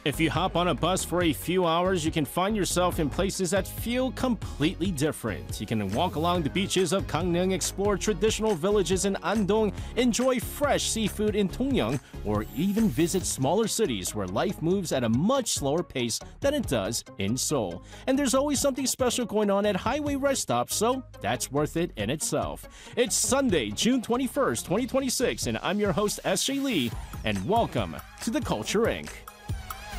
If you hop on a bus for a few hours, you can find yourself in places that feel completely different. You can walk along the beaches of Gangneung, explore traditional villages in Andong, enjoy fresh seafood in Dongyang, or even visit smaller cities where life moves at a much slower pace than it does in Seoul. And there's always something special going on at highway rest stops, so that's worth it in itself. It's Sunday, June 21st, 2026, and I'm your host, S.J. Lee, and welcome to The Culture Inc.